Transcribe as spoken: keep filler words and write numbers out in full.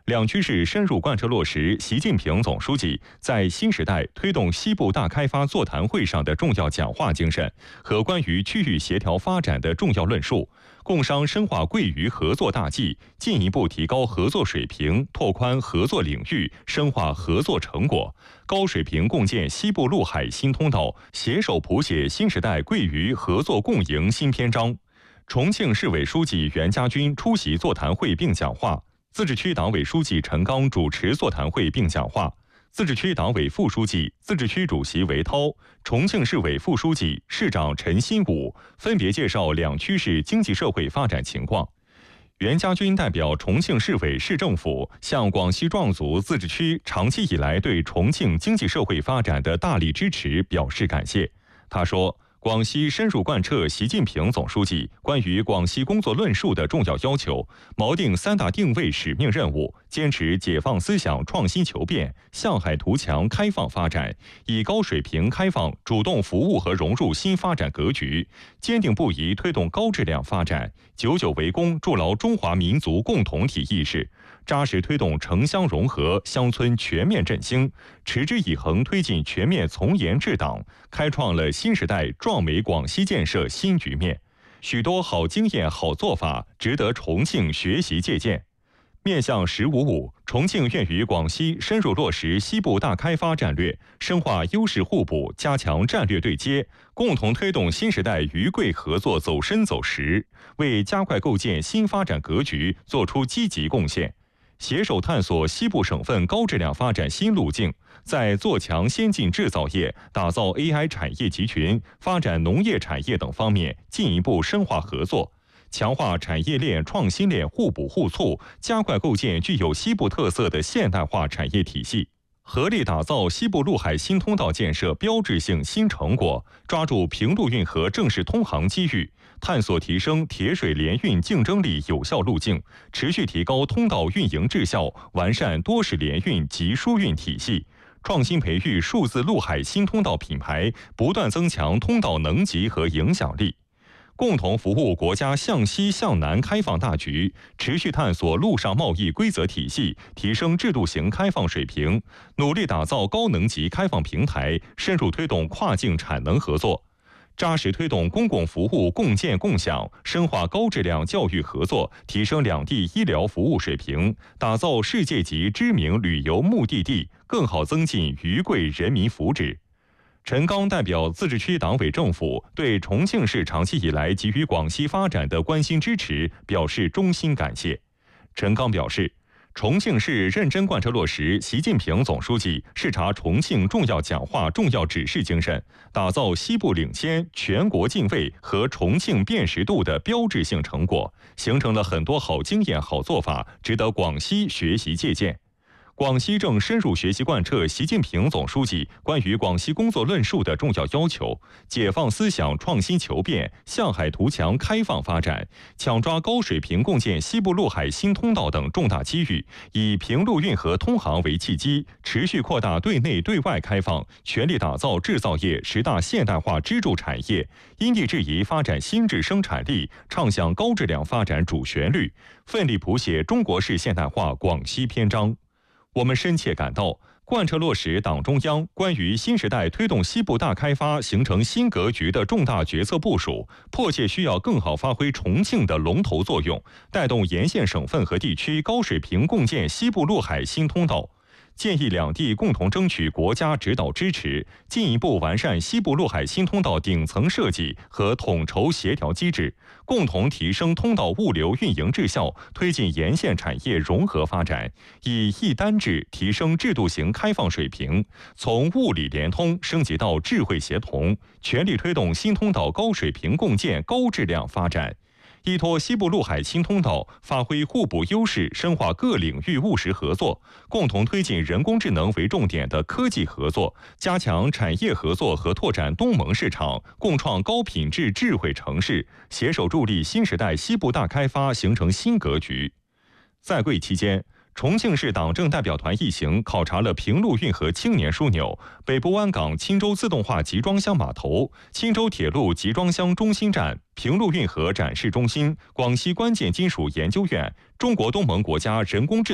两区市深入贯彻落实习近平总书记在新时代推动西部大开发座谈会上的重要讲话精神和关于区域协调发展的重要论述，共商深化桂渝合作大计，进一步提高合作水平，拓宽合作领域，深化合作成果，高水平共建西部陆海新通道，携手谱写新时代桂渝合作共赢新篇章。重庆市委书记袁家军出席座谈会并讲话，自治区党委书记陈刚主持座谈会并讲话。自治区党委副书记、自治区主席韦涛、重庆市委副书记、市长陈新武分别介绍两区市经济社会发展情况。袁家军代表重庆市委市政府向广西壮族自治区长期以来对重庆经济社会发展的大力支持表示感谢。他说，广西深入贯彻习近平总书记关于广西工作论述的重要要求，锚定三大定位使命任务，坚持解放思想、创新求变、向海图强开放发展，以高水平开放主动服务和融入新发展格局，坚定不移推动高质量发展，久久为功筑牢中华民族共同体意识，扎实推动城乡融合、乡村全面振兴，持之以恒推进全面从严治党，开创了新时代壮美广西建设新局面。许多好经验、好做法值得重庆学习借鉴。面向“十五五”，重庆愿与广西深入落实西部大开发战略，深化优势互补，加强战略对接，共同推动新时代渝桂合作走深走实，为加快构建新发展格局作出积极贡献。携手探索西部省份高质量发展新路径，在做强先进制造业、打造 A I 产业集群、发展农业产业等方面进一步深化合作，强化产业链、创新链互补互促，加快构建具有西部特色的现代化产业体系，合力打造西部陆海新通道建设标志性新成果，抓住平陆运河正式通航机遇，探索提升铁水联运竞争力有效路径，持续提高通道运营质效，完善多式联运及疏运体系，创新培育数字陆海新通道品牌，不断增强通道能级和影响力。共同服务国家向西向南开放大局，持续探索陆上贸易规则体系，提升制度型开放水平，努力打造高能级开放平台，深入推动跨境产能合作，扎实推动公共服务共建共享，深化高质量教育合作，提升两地医疗服务水平，打造世界级知名旅游目的地，更好增进渝桂人民福祉。陈刚代表自治区党委政府对重庆市长期以来给予广西发展的关心支持表示衷心感谢。陈刚表示，重庆市认真贯彻落实习近平总书记视察重庆重要讲话、重要指示精神，打造西部领先、全国敬畏和重庆辨识度的标志性成果，形成了很多好经验、好做法，值得广西学习借鉴。广西正深入学习贯彻习近平总书记关于广西工作论述的重要要求，解放思想、创新求变、向海图强开放发展，抢抓高水平共建西部陆海新通道等重大机遇，以平陆运河通航为契机，持续扩大对内对外开放，全力打造制造业十大现代化支柱产业，因地制宜发展新质生产力，唱响高质量发展主旋律，奋力谱写中国式现代化广西篇章。我们深切感到，贯彻落实党中央关于新时代推动西部大开发形成新格局的重大决策部署，迫切需要更好发挥重庆的龙头作用，带动沿线省份和地区高水平共建西部陆海新通道。建议两地共同争取国家指导支持，进一步完善西部陆海新通道顶层设计和统筹协调机制，共同提升通道物流运营质效，推进沿线产业融合发展，以一单制提升制度型开放水平，从物理联通升级到智慧协同，全力推动新通道高水平共建、高质量发展。依托西部陆海新通道，发挥互补优势，深化各领域务实合作，共同推进人工智能为重点的科技合作，加强产业合作和拓展东盟市场，共创高品质智慧城市，携手助力新时代西部大开发形成新格局。在贵期间，重庆市党政代表团一行考察了平陆运河青年枢纽、北部湾港钦州自动化集装箱码头、钦州铁路集装箱中心站、平陆运河展示中心、广西关键金属研究院、中国东盟国家人工智